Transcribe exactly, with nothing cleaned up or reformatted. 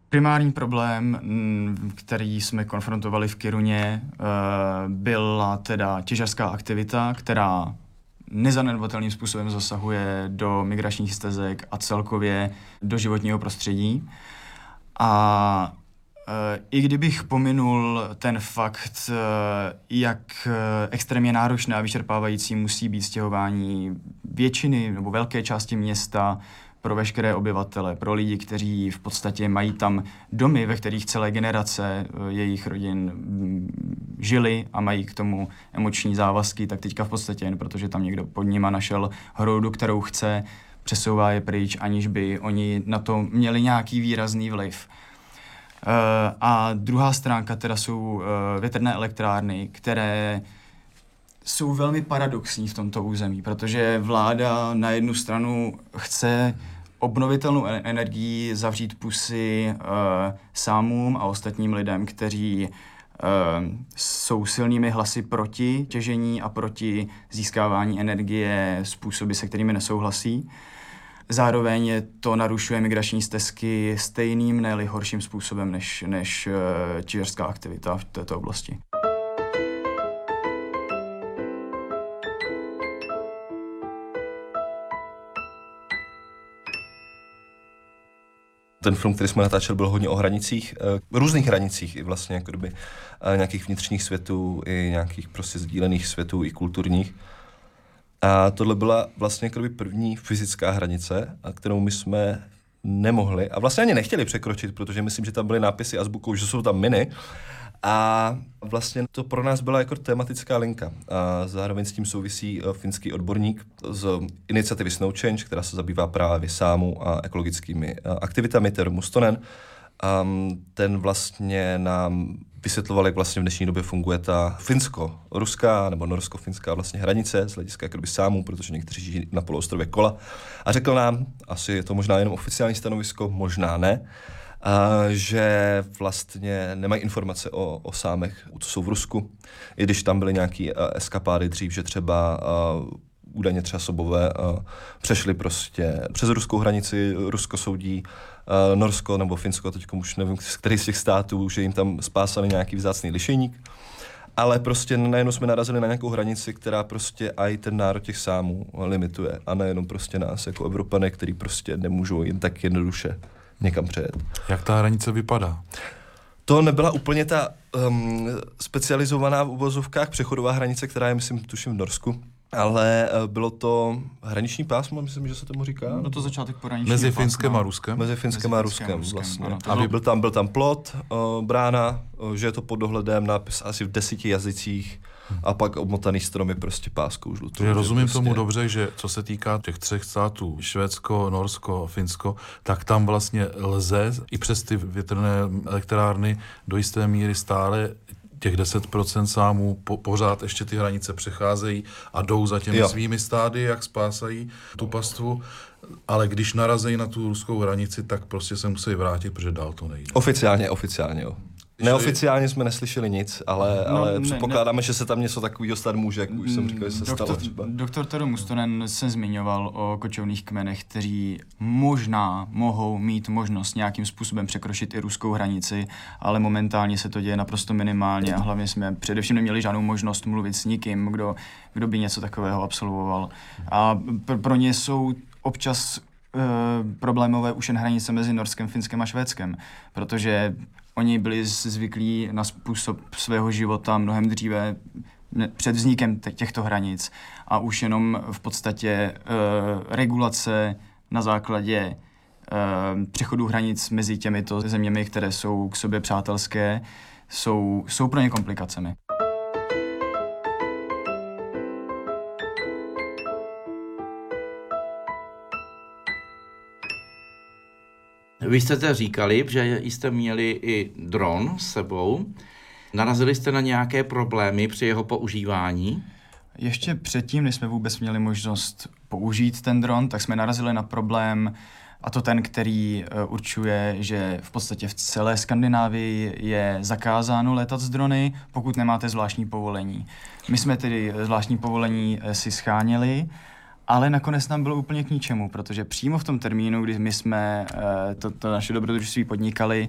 Primární problém, který jsme konfrontovali v Kiruně, byla teda těžařská aktivita, která nezanedbatelným způsobem zasahuje do migračních stezek a celkově do životního prostředí. A i kdybych pominul ten fakt, jak extrémně náročné a vyčerpávající musí být stěhování většiny nebo velké části města pro veškeré obyvatele, pro lidi, kteří v podstatě mají tam domy, ve kterých celé generace jejich rodin žili a mají k tomu emoční závazky, tak teďka v podstatě jen protože tam někdo pod nima našel hroudu, kterou chce, přesouvá je pryč, aniž by oni na to měli nějaký výrazný vliv. A druhá stránka teda jsou větrné elektrárny, které jsou velmi paradoxní v tomto území, protože vláda na jednu stranu chce obnovitelnou energii zavřít pusy uh, sámům a ostatním lidem, kteří uh, jsou silnými hlasy proti těžení a proti získávání energie způsoby, se kterými nesouhlasí. Zároveň to narušuje migrační stezky stejným, ne-li horším způsobem než, než uh, těžařská aktivita v této oblasti. Ten film, který jsme natáčeli, byl hodně o hranicích, různých hranicích, i vlastně jako kdyby nějakých vnitřních světů, i nějakých prostě sdílených světů, i kulturních. A tohle byla vlastně jako kdyby první fyzická hranice, kterou my jsme nemohli a vlastně ani nechtěli překročit, protože myslím, že tam byly nápisy azbukou, že jsou tam miny. A vlastně to pro nás byla jako tematická linka. A zároveň s tím souvisí finský odborník z iniciativy Snow Change, která se zabývá právě sámu a ekologickými aktivitami, Teemu Mustonen. A ten vlastně nám vysvětloval, jak vlastně v dnešní době funguje ta finsko-ruská nebo norsko-finská vlastně hranice z hlediska jakoby sámů, protože někteří žijí na poloostrově Kola. A řekl nám, asi je to možná jenom oficiální stanovisko, možná ne, a že vlastně nemají informace o, o sámech, co jsou v Rusku. I když tam byly nějaký uh, eskapády dřív, že třeba uh, údajně třeba Sobové uh, přešli prostě přes ruskou hranici, Rusko soudí uh, Norsko nebo Finsko, teď už nevím, z který z těch států, že jim tam spásali nějaký vzácný lišejník. Ale prostě najednou jsme narazili na nějakou hranici, která prostě i ten národ těch sámů limituje. A nejenom prostě nás jako Evropané, který prostě nemůžou jen tak jednoduše někam přejet. Jak ta hranice vypadá? To nebyla úplně ta um, specializovaná v uvozovkách přechodová hranice, která je, myslím, tuším v Norsku, ale uh, bylo to hraniční pásmo, myslím, že se tomu říká. No to začátek pohraničního Mezi Finskem a Ruskem? Mezi Finskem a Ruskem, vlastně. Ano, a byl tam, byl tam plot, uh, brána, uh, že je to pod dohledem, nápis asi v deseti jazycích, a pak obmotaný stromy prostě páskou žlutou. Já rozumím prostě... tomu dobře, že co se týká těch třech států, Švédsko, Norsko, Finsko, tak tam vlastně lze i přes ty větrné elektrárny do jisté míry stále těch deset procent sámů po, pořád ještě ty hranice přecházejí a jdou za těmi jo. svými stády, jak spásají tu pastvu, ale když narazejí na tu ruskou hranici, tak prostě se musí vrátit, protože dál to nejde. Oficiálně, oficiálně, jo. Neoficiálně jsme neslyšeli nic, ale, no, ale ne, předpokládáme, ne. že se tam něco takového stát může, jak už jsem říkal, že se doktor, stalo třeba. Doktor Teemu Mustonen se zmiňoval o kočovných kmenech, kteří možná mohou mít možnost nějakým způsobem překročit i ruskou hranici, ale momentálně se to děje naprosto minimálně a hlavně jsme především neměli žádnou možnost mluvit s nikým, kdo, kdo by něco takového absolvoval. A pr- pro ně jsou občas uh, problémové už jen hranice mezi Norskem, Finskem a Švédskem, protože oni byli zvyklí na způsob svého života mnohem dříve před vznikem těchto hranic a už jenom v podstatě uh, regulace na základě uh, přechodu hranic mezi těmito zeměmi, které jsou k sobě přátelské, jsou, jsou pro ně komplikacemi. Vy jste to říkali, že jste měli i dron s sebou. Narazili jste na nějaké problémy při jeho používání? Ještě předtím, než jsme vůbec měli možnost použít ten dron, tak jsme narazili na problém, a to ten, který uh, určuje, že v podstatě v celé Skandinávii je zakázáno létat s drony, pokud nemáte zvláštní povolení. My jsme tedy zvláštní povolení uh, si scháněli, ale nakonec nám bylo úplně k ničemu, protože přímo v tom termínu, kdy my jsme uh, to, to naše dobrodružství podnikali,